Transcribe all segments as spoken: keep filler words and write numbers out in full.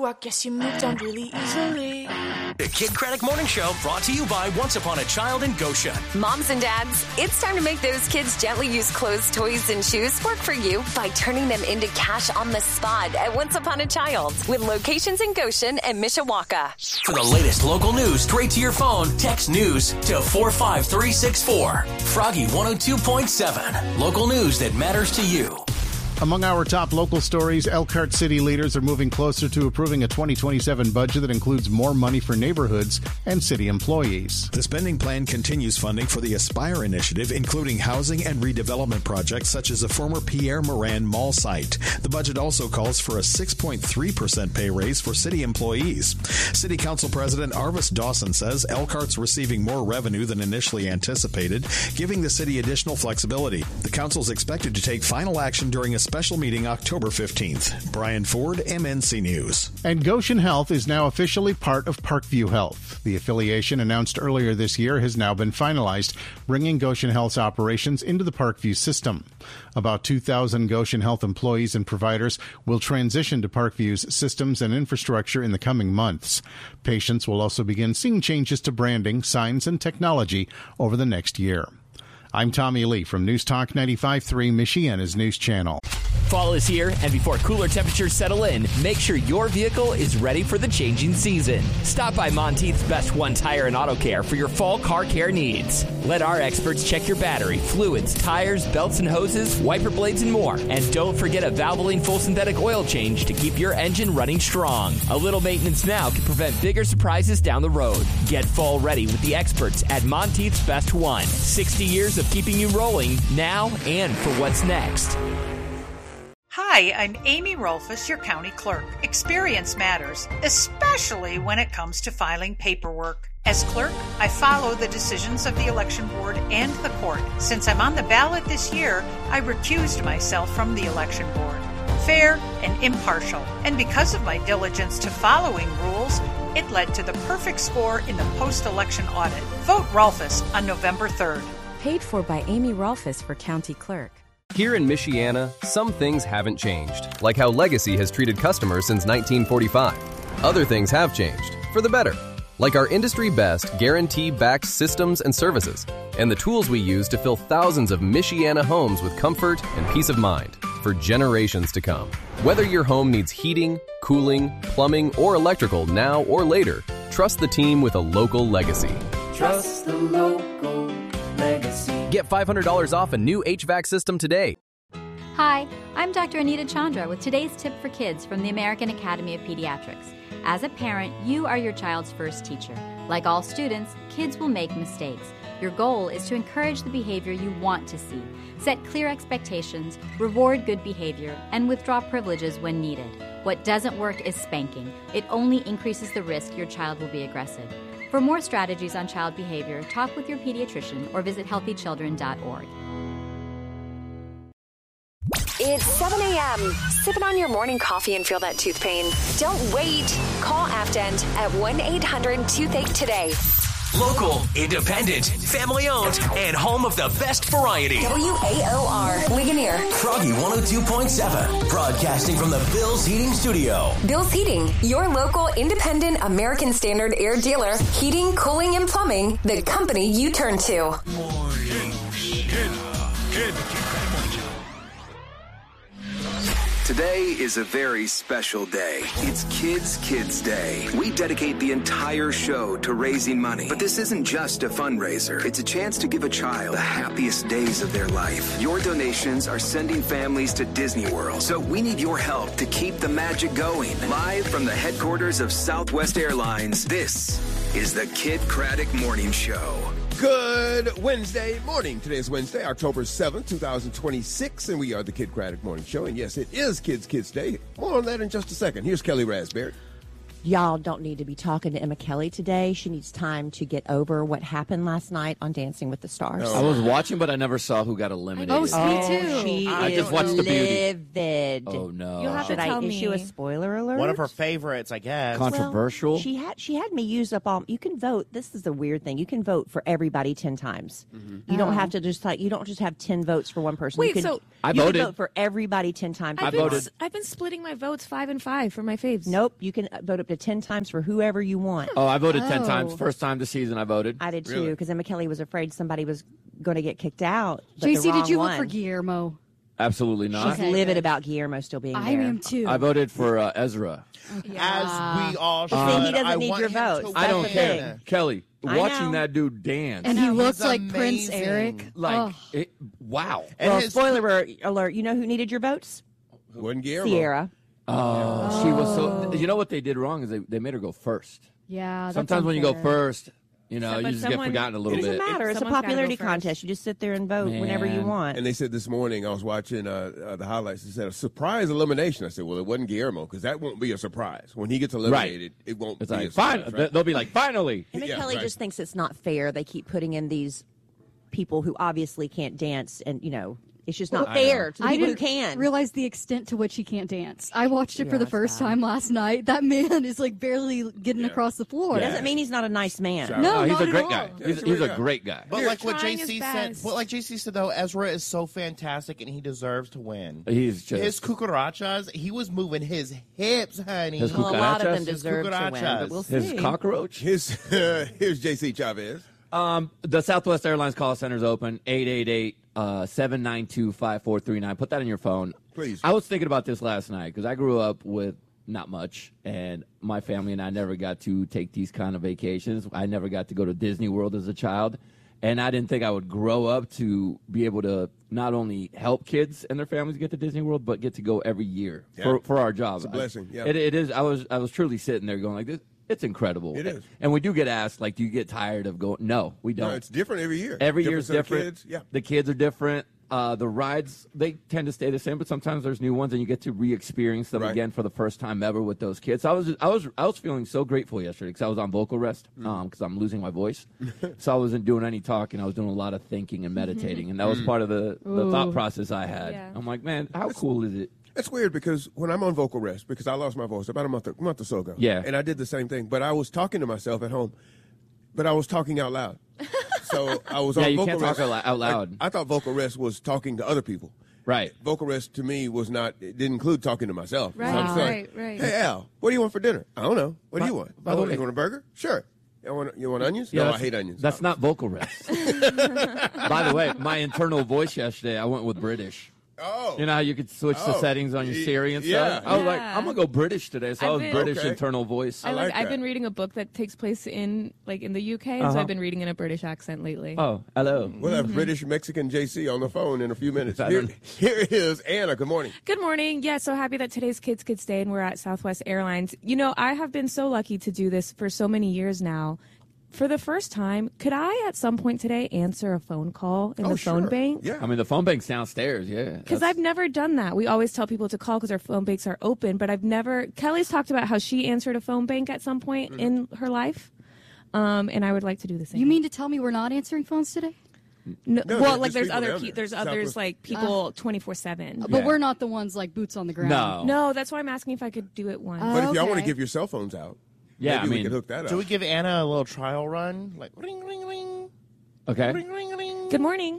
I guess you moved on really easily. The Kid Craddock Morning Show, brought to you by Once Upon a Child in Goshen. Moms and dads, it's time to make those kids' gently used clothes, toys, and shoes work for you by turning them into cash on the spot at Once Upon a Child, with locations in Goshen and Mishawaka. For the latest local news straight to your phone, text news to four five three six four. Froggy one oh two point seven. Local news that matters to you. Among our top local stories, Elkhart City leaders are moving closer to approving a twenty twenty-seven budget that includes more money for neighborhoods and city employees. The spending plan continues funding for the Aspire initiative, including housing and redevelopment projects such as the former Pierre Moran Mall site. The budget also calls for a six point three percent pay raise for city employees. City Council President Arvis Dawson says Elkhart's receiving more revenue than initially anticipated, giving the city additional flexibility. The council is expected to take final action during a special meeting October fifteenth. Brian Ford, M N C News. And Goshen Health is now officially part of Parkview Health. The affiliation announced earlier this year has now been finalized, bringing Goshen Health's operations into the Parkview system. About two thousand Goshen Health employees and providers will transition to Parkview's systems and infrastructure in the coming months. Patients will also begin seeing changes to branding, signs, and technology over the next year. I'm Tommy Lee from News Talk ninety-five point three, Michiana's news channel. Fall is here, and before cooler temperatures settle in, make sure your vehicle is ready for the changing season. Stop by Monteith's Best One Tire and Auto Care for your fall car care needs. Let our experts check your battery, fluids, tires, belts and hoses, wiper blades, and more. And don't forget a Valvoline full synthetic oil change to keep your engine running strong. A little maintenance now can prevent bigger surprises down the road. Get fall ready with the experts at Monteith's Best One. sixty years of keeping you rolling now and for what's next. Hi, I'm Amy Rolfus, your county clerk. Experience matters, especially when it comes to filing paperwork. As clerk, I follow the decisions of the election board and the court. Since I'm on the ballot this year, I recused myself from the election board. Fair and impartial. And because of my diligence to following rules, it led to the perfect score in the post-election audit. Vote Rolfus on November third. Paid for by Amy Rolfus for county clerk. Here in Michiana, some things haven't changed, like how Legacy has treated customers since nineteen forty-five. Other things have changed, for the better, like our industry-best guarantee-backed systems and services, and the tools we use to fill thousands of Michiana homes with comfort and peace of mind for generations to come. Whether your home needs heating, cooling, plumbing, or electrical now or later, trust the team with a local Legacy. Trust the local Legacy. Get five hundred dollars off a new H V A C system today. Hi, I'm Doctor Anita Chandra with today's tip for kids from the American Academy of Pediatrics. As a parent, you are your child's first teacher. Like all students, kids will make mistakes. Your goal is to encourage the behavior you want to see, set clear expectations, reward good behavior, and withdraw privileges when needed. What doesn't work is spanking. It only increases the risk your child will be aggressive. For more strategies on child behavior, talk with your pediatrician or visit healthy children dot org. It's seven a.m. Sipping on your morning coffee and feel that tooth pain. Don't wait. Call Afdent at one eight hundred toothache today. Local, independent, family-owned, and home of the best variety. W A O R, Ligonier. Froggy one oh two point seven, broadcasting from the Bill's Heating Studio. Bill's Heating, your local independent American Standard air dealer. Heating, cooling, and plumbing, the company you turn to. Morning. Kid. Kid. Today is a very special day. It's Kids Kids Day. We dedicate the entire show to raising money. But this isn't just a fundraiser. It's a chance to give a child the happiest days of their life. Your donations are sending families to Disney World. So we need your help to keep the magic going. Live from the headquarters of Southwest Airlines, this is the Kid Craddock Morning Show. Good Wednesday morning. Today is Wednesday, October seventh, twenty twenty-six, and we are the Kid Craddock Morning Show. And yes, it is Kids Kids Day. More on that in just a second. Here's Kelly Raspberry. y'all don't need to be talking to Emma Kelly today. She needs time to get over what happened last night on Dancing with the Stars. I was watching, but I never saw who got eliminated. Oh, me too. She I is just watched the beauty. livid. Oh no! You'll have to tell I issue me. a spoiler alert? One of her favorites, I guess. Controversial. Well, she had she had me use up all. You can vote. This is the weird thing. You can vote for everybody ten times. Mm-hmm. You Oh. don't have to just like you don't just have ten votes for one person. Wait, you can, so- I you voted. can vote for everybody ten times. I've if you been, want. I've been splitting my votes five and five for my faves. Nope, you can vote up to ten times for whoever you want. Oh, I voted ten Oh. times. First time this season I voted. I did too, because Emma Kelly was afraid somebody was going to get kicked out. But J the C, wrong did you one. vote for Guillermo? Absolutely not. She's livid about Guillermo still being I there. am too. I voted for uh, Ezra. As we all should. See, he doesn't I need want your him vote. to I don't win. care, Kelly. I Watching know. that dude dance, And he know, looks he's like Prince amazing. Eric. like, Oh. it, wow. And Well, his- spoiler alert, you know who needed your votes? Wasn't Guillermo. Sierra. Oh, she was so. You know what they did wrong is they, they made her go first. Yeah. that's Sometimes when you go unfair. first, you know, So- you but just get someone- forgotten a It little doesn't bit. matter. It's a Someone's gotta popularity go first. contest. You just sit there and vote whenever you Man. want. And they said this morning, I was watching uh, uh, the highlights, it said a surprise elimination. I said, well, it wasn't Guillermo, because that won't be a surprise. When he gets eliminated, it won't It's be like, a surprise. fine. right? They'll be like, finally. Emma Yeah, Kelly right. just thinks it's not fair. They keep putting in these people who obviously can't dance, and, you know, it's just not I fair to the I people who didn't can. realize the extent to which he can't dance. I watched it Yeah, for the it's first bad. time last night. That man is like barely getting Yeah. across the floor. It doesn't mean he's not a nice man. So- No, he's not a at great all. guy. Yeah, He's, he's a he's great a guy. great guy. But like what trying J C his said, best. but like J C said though, Ezra is so fantastic and he deserves to win. He's just His cucarachas, he was moving his hips, honey. His Well, a lot of them His deserve to win, but we'll see. his cockroach. Here's, here's J C Chavez. Um, the Southwest Airlines call center is open. eight eight eight, seven nine two, five four three nine. Put that in your phone. Please. I was thinking about this last night because I grew up with not much, and my family and I never got to take these kind of vacations. I never got to go to Disney World as a child, and I didn't think I would grow up to be able to not only help kids and their families get to Disney World, but get to go every year Yeah. for, for our job. It's a blessing, yeah. It, it is. I was I was truly sitting there going like this. It's incredible. It is. And we do get asked, like, do you get tired of going? No, we don't. No, it's different every year. Every Different year's set of different. kids, yeah. The kids are different. Uh, the rides, they tend to stay the same, but sometimes there's new ones, and you get to re-experience them Right. again for the first time ever with those kids. So I was, I was, I was feeling so grateful yesterday because I was on vocal rest Mm. um, because I'm losing my voice. So I wasn't doing any talking. I was doing a lot of thinking and meditating, and that was Mm. part of the, the Ooh. thought process I had. Yeah. I'm like, man, how cool is it? It's weird because when I'm on vocal rest, because I lost my voice about a month, a month or so ago. Yeah. And I did the same thing, but I was talking to myself at home, but I was talking out loud. So I was Yeah, on you vocal can't talk rest. out lou- out loud. I, I thought vocal rest was talking to other people. Right. Vocal rest to me was not, it didn't include talking to myself. Right, So I'm saying, right, right. Hey, Al, what do you want for dinner? I don't know. What By- do you want? by oh, the way- you want a burger? Sure. You want, you want onions? Yeah, no, I that's- hate onions. That's not vocal rest. By the way, my internal voice yesterday, I went with British. Oh. You know how you could switch the Oh. settings on your Y- Siri and yeah. stuff? I was like, Yeah. I'm going to go British today, so I I've was been- British Okay. internal voice. I like. like I've that. been reading a book that takes place in like in the U K, and Uh-huh. so I've been reading in a British accent lately. Oh, hello. We'll have British Mexican J C on the phone in a few minutes. I Here, don't- here is Anna. Good morning. Good morning. Yeah, so happy that today's Kids Kids Day and we're at Southwest Airlines. You know, I have been so lucky to do this for so many years now. For the first time, could I at some point today answer a phone call in Oh, the phone sure. bank? Yeah. I mean, the phone bank's downstairs, yeah. Because That's- I've never done that. We always tell people to call because our phone banks are open, but I've never. Kelly's talked about how she answered a phone bank at some point Mm-hmm. in her life, um, and I would like to do the same. You mean to tell me we're not answering phones today? No, No, well, there's like there's people other down pe- there. there's others Southwest- like people twenty four seven. But Yeah. we're not the ones like boots on the ground. No. No, that's why I'm asking if I could do it once. Oh, But if y'all want to okay. give your cell phones out, Yeah, maybe I we mean- could hook that up. Do we give Anna a little trial run? Like ring ring ring. Okay. Ring ring ring. Good morning.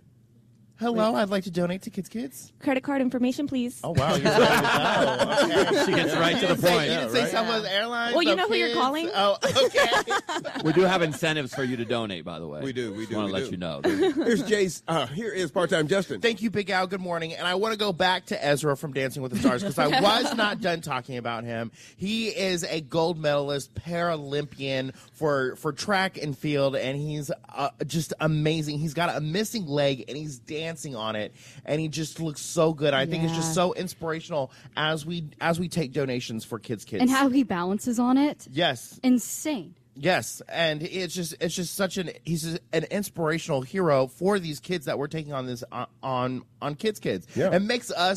Hello, I'd like to donate to Kids Kids. Credit card information, please. Oh wow, you're ready to go. Okay. She gets right to the You didn't say- point. You didn't say Southwest Airlines. Well, you no know who you're kids. calling? Oh, okay. We do have incentives for you to donate, by the way. We do, we do, want we to let do. you know. Here's Jace. Uh, here is part-time Justin. Thank you, Big Al. Good morning. And I want to go back to Ezra from Dancing with the Stars because I was not done talking about him. He is a gold medalist, Paralympian for for track and field, and he's uh, just amazing. He's got a missing leg, and he's dancing on it, and he just looks so good. I think it's Yeah. just so inspirational as we as we take donations for Kids Kids. And how he balances on it. Yes. Insane. Yes, and it's just it's just such an he's an inspirational hero for these kids that we're taking on this on on, on Kids Kids. Yeah. It makes us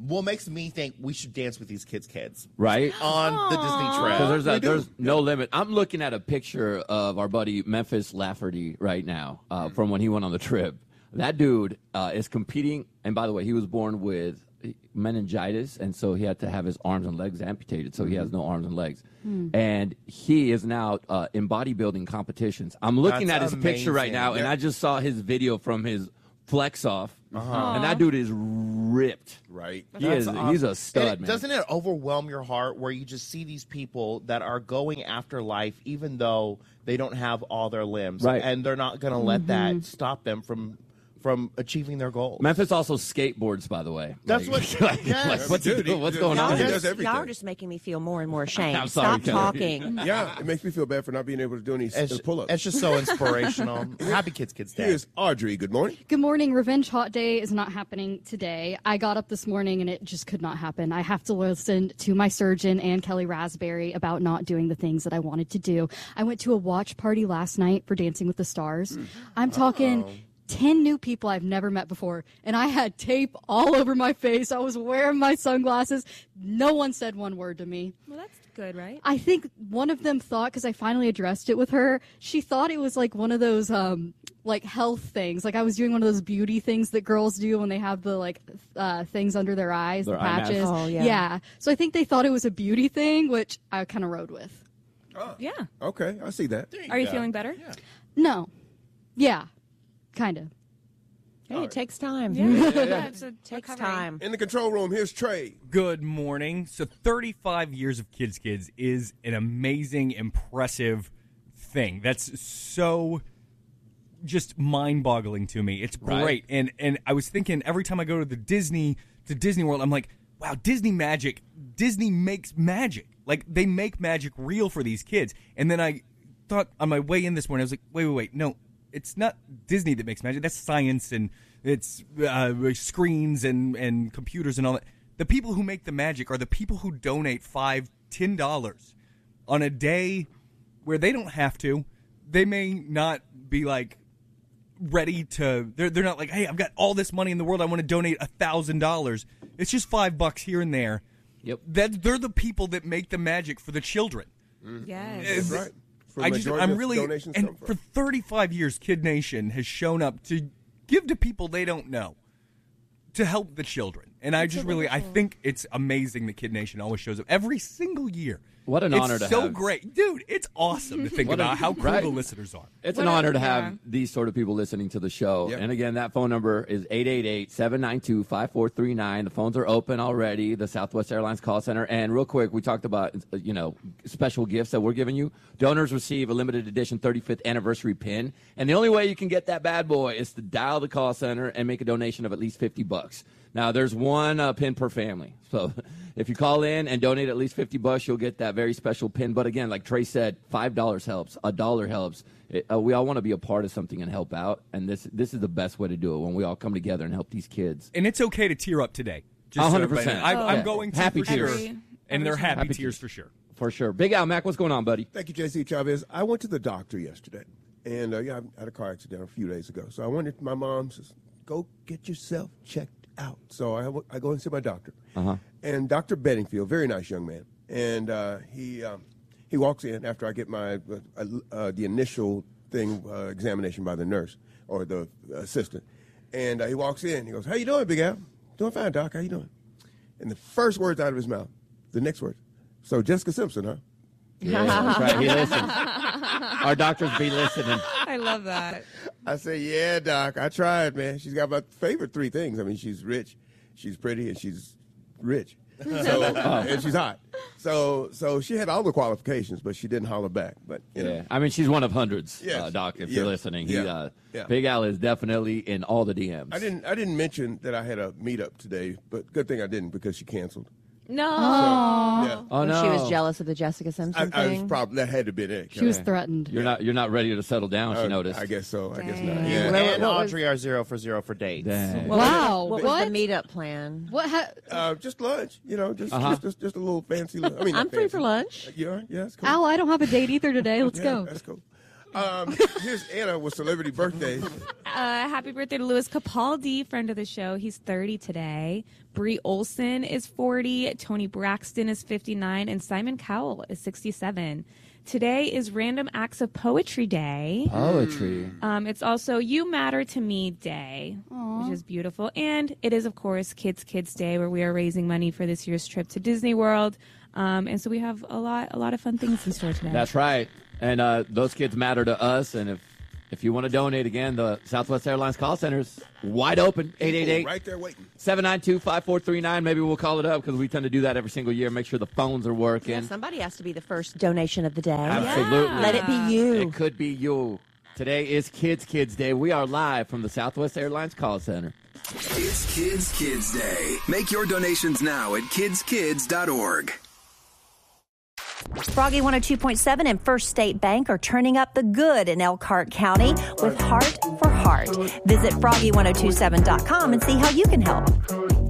What makes me think we should dance with these kids' kids, right? On the Disney trip. Because there's, a, there's no limit. I'm looking at a picture of our buddy Memphis Lafferty right now uh, from when he went on the trip. That dude uh, is competing. And by the way, he was born with meningitis, and so he had to have his arms and legs amputated, so he has no arms and legs. Hmm. And he is now uh, in bodybuilding competitions. I'm looking That's at his amazing. picture right now, and Yeah. I just saw his video from his flex off, Uh-huh. and that dude is ripped. Right. He is, he's a stud, And it- man. Doesn't it overwhelm your heart where you just see these people that are going after life even though they don't have all their limbs, Right. and they're not going to let Mhm. that stop them from from achieving their goals. Memphis also skateboards, by the way. That's Like- what- like- yes. like, what's, he Dude, doing? he- what's he going does- on? he here? does everything. Y'all are just making me feel more and more ashamed. I'm sorry, Stop Kelly. talking. Yeah, it makes me feel bad for not being able to do any It's, pull-ups. it's just so inspirational. Happy Kids Kids Day. Here's Audrey. Good morning. Good morning. Revenge Hot Day is not happening today. I got up this morning and it just could not happen. I have to listen to my surgeon and Kelly Raspberry about not doing the things that I wanted to do. I went to a watch party last night for Dancing with the Stars. I'm talking ten new people I've never met before, and I had tape all over my face. I was wearing my sunglasses. No one said one word to me. Well, that's good, right? I think one of them thought, because I finally addressed it with her, she thought it was like one of those um, like health things. Like I was doing one of those beauty things that girls do when they have the like uh, things under their eyes, Their the eye masks. patches. Oh, yeah. yeah. So I think they thought it was a beauty thing, which I kind of rode with. Yeah. Okay, I see that. Are you feeling better? No. Yeah. Kind of. Hey, it takes time. Yeah, yeah, it's a takes recovery. time. In the control room, here's Trey. Good morning. So thirty-five years of Kids Kids is an amazing, impressive thing. That's so just mind-boggling to me. It's great. Right. And and I was thinking every time I go to the Disney to Disney World, I'm like, wow, Disney magic. Disney makes magic. Like they make magic real for these kids. And then I thought on my way in this morning, I was like, wait, wait, wait, no. It's not Disney that makes magic. That's science and it's uh, screens and, and computers and all that. The people who make the magic are the people who donate five, ten dollars on a day where they don't have to. They may not be like ready to. They're they're not like, hey, I've got all this money in the world. I want to donate a thousand dollars. It's just five bucks here and there. Yep. That they're the people that make the magic for the children. Yes. That's right. For I the just, majority I'm of really, donations and come from. for thirty-five years, Kid Nation has shown up to give to people they don't know, to help the children. And I just really, I think it's amazing that Kid Nation always shows up every single year. What an it's honor to so have. great. Dude, it's awesome to think What a- about how cool right. the listeners are. It's What an a- honor to yeah. have these sort of people listening to the show. Yep. And again, that phone number is eight eight eight, seven nine two, five four three nine. The phones are open already, the Southwest Airlines call center. And real quick, we talked about, uh, you know, special gifts that we're giving you. Donors receive a limited edition thirty-fifth anniversary pin. And the only way you can get that bad boy is to dial the call center and make a donation of at least fifty bucks. Now, there's one uh, pin per family. So if you call in and donate at least fifty bucks, you'll get that very special pin. But again, like Trey said, five dollars helps. A dollar helps. It, uh, we all want to be a part of something and help out. And this this is the best way to do it, when we all come together and help these kids. And it's okay to tear up today. one hundred so percent. everybody- I'm, I'm Yeah. going to Happy for tears. sure. Every- And they're every happy, Happy tears tears. for sure. For sure. Big Al, Mac, what's going on, buddy? Thank you, J C Chavez. I went to the doctor yesterday, and uh, yeah, I had a car accident a few days ago. So I went to my mom says, "Go get yourself checked out." So I, w- I go and see my doctor, Uh-huh. and Doctor Bedingfield, very nice young man, and uh, he um, he walks in after I get my uh, uh, the initial thing uh, examination by the nurse or the assistant, and uh, he walks in. He goes, "How you doing, Big Al?" "Doing fine, Doc. How you doing?" And the first words out of his mouth, the next words, "So Jessica Simpson, huh?" Yeah, that's right. He listens. Our doctors be listening. I love that. I say, "Yeah, Doc, I tried, man. She's got my favorite three things. I mean, she's rich, she's pretty, and she's rich. So, and she's hot. So, so she had all the qualifications, but she didn't holler back. But you know, Yeah, I mean, she's one of hundreds, Yes. uh, Doc, if Yeah. you're listening. He, Yeah. uh, Yeah. Big Al is definitely in all the D Ms. I didn't, I didn't mention that I had a meetup today, but good thing I didn't because she canceled. No. Yeah. Oh, When no. she was jealous of the Jessica I, Simpson I was thing. probably that had to be it. She was Kelly. threatened. You're not you're not ready to settle down, she Uh, noticed. I guess so. I guess Dang. not. You Yeah. What- And what was- Audrey are zero for zero for dates. Dang. What Wow. Was, what, What? was the meetup plan? What? Ha- Uh, just lunch, you know, just, Uh-huh. just, just just a little fancy. I mean, not I'm free fancy. for lunch. You are? Yeah, that's cool. Al, I don't have a date either today. Let's Yeah, go. That's cool. Um, here's Anna with celebrity birthdays. Uh, happy birthday to Louis Capaldi, friend of the show. He's thirty today. Brie Olson is forty. Tony Braxton is fifty-nine. And Simon Cowell is sixty-seven. Today is Random Acts of Poetry Day. Poetry. Um, it's also You Matter to Me Day, Aww. which is beautiful. And it is, of course, Kids Kids Day, where we are raising money for this year's trip to Disney World. Um, and so we have a lot, a lot of fun things in store today. That's right. And uh, those kids matter to us. And if if you want to donate, again, the Southwest Airlines call center's wide open. eight eight eight, right there waiting. seven nine two, five four three nine. Maybe we'll call it up because we tend to do that every single year. Make sure the phones are working. Yeah, somebody has to be the first donation of the day. Absolutely. Yeah. Let it be you. It could be you. Today is Kids Kids Day. We are live from the Southwest Airlines call center. It's Kids Kids Day. Make your donations now at kids kids dot org. Froggy one oh two point seven and First State Bank are turning up the good in Elkhart County with Heart for Heart. Visit froggy ten twenty-seven dot com and see how you can help.